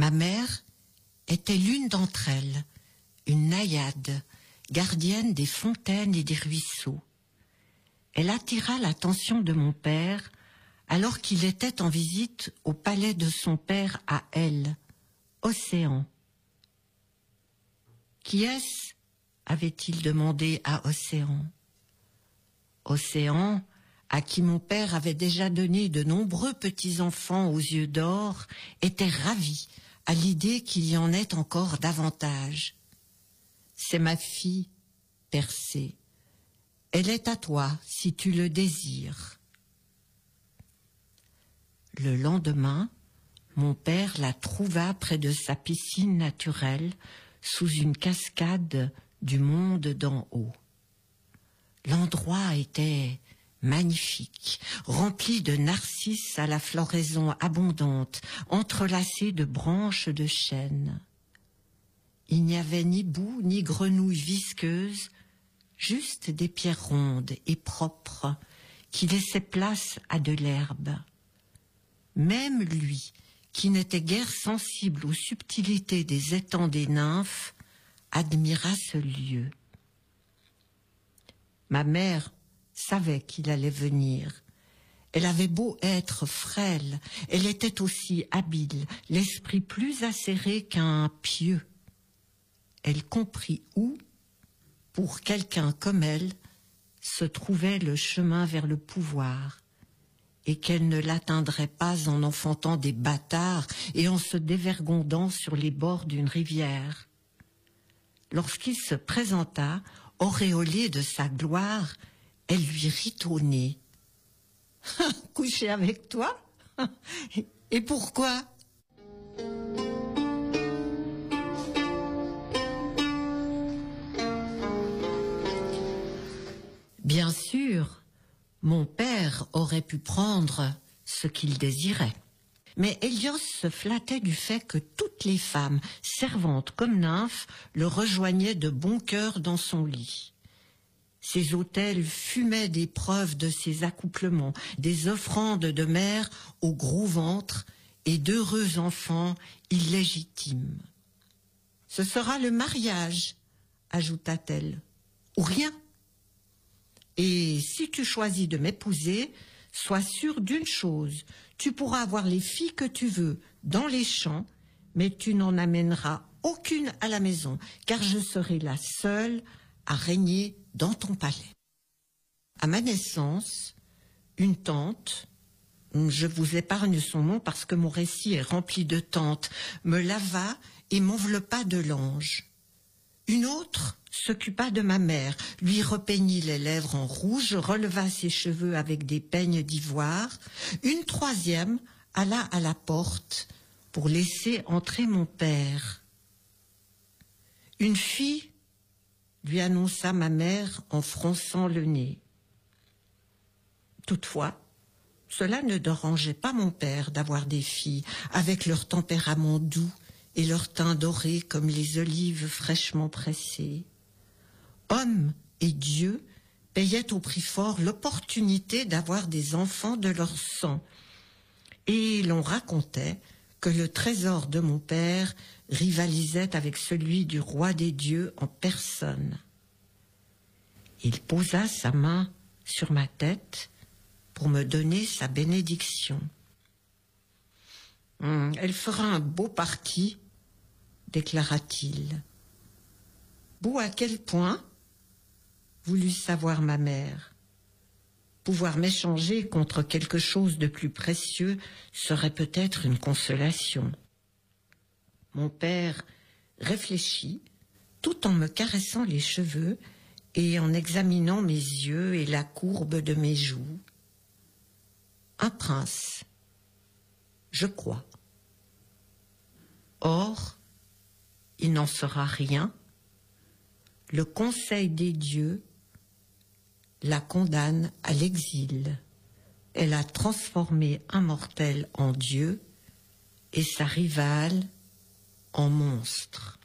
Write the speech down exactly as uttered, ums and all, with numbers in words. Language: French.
Ma mère était l'une d'entre elles, une naïade, gardienne des fontaines et des ruisseaux. Elle attira l'attention de mon père alors qu'il était en visite au palais de son père à elle, Océan. « Qui est-ce » avait-il demandé à Océan. Océan, à qui mon père avait déjà donné de nombreux petits-enfants aux yeux d'or, était ravi à l'idée qu'il y en ait encore davantage. « C'est ma fille, Persée. Elle est à toi si tu le désires. » Le lendemain, mon père la trouva près de sa piscine naturelle, sous une cascade du monde d'en haut. L'endroit était magnifique, rempli de narcisses à la floraison abondante, entrelacés de branches de chêne. Il n'y avait ni boue ni grenouilles visqueuses, juste des pierres rondes et propres qui laissaient place à de l'herbe. Même lui, qui n'était guère sensible aux subtilités des étangs des nymphes, admira ce lieu. Ma mère savait qu'il allait venir. Elle avait beau être frêle, elle était aussi habile, l'esprit plus acéré qu'un pieu. Elle comprit où, pour quelqu'un comme elle, se trouvait le chemin vers le pouvoir, et qu'elle ne l'atteindrait pas en enfantant des bâtards et en se dévergondant sur les bords d'une rivière. Lorsqu'il se présenta, auréolé de sa gloire, elle lui rit au nez. « Coucher avec toi ? Et pourquoi ?» Bien sûr, mon père aurait pu prendre ce qu'il désirait. Mais Hélios se flattait du fait que toutes les femmes, servantes comme nymphes, le rejoignaient de bon cœur dans son lit. Ses autels fumaient des preuves de ses accouplements, des offrandes de mère au gros ventre et d'heureux enfants illégitimes. « Ce sera le mariage, » ajouta-t-elle, « ou rien. Et si tu choisis de m'épouser, sois sûr d'une chose, tu pourras avoir les filles que tu veux dans les champs, mais tu n'en amèneras aucune à la maison, car je serai la seule à régner dans ton palais. » À ma naissance, une tante, je vous épargne son nom parce que mon récit est rempli de tantes, me lava et m'enveloppa de langes. Une autre s'occupa de ma mère, lui repeignit les lèvres en rouge, releva ses cheveux avec des peignes d'ivoire. Une troisième alla à la porte pour laisser entrer mon père. Une fille, lui annonça ma mère en fronçant le nez. Toutefois, cela ne dérangeait pas mon père d'avoir des filles avec leur tempérament doux et leur teint doré comme les olives fraîchement pressées. Hommes et Dieu payaient au prix fort l'opportunité d'avoir des enfants de leur sang, et l'on racontait que le trésor de mon père rivalisait avec celui du roi des dieux en personne. Il posa sa main sur ma tête pour me donner sa bénédiction. Hum, « Elle fera un beau parti, » déclara-t-il. « Beau à quel point ?» voulut savoir ma mère. Pouvoir m'échanger contre quelque chose de plus précieux serait peut-être une consolation. Mon père réfléchit, tout en me caressant les cheveux et en examinant mes yeux et la courbe de mes joues. Un prince, je crois. Or, il n'en sera rien. Le conseil des dieux la condamne à l'exil. Elle a transformé un mortel en dieu et sa rivale en monstre.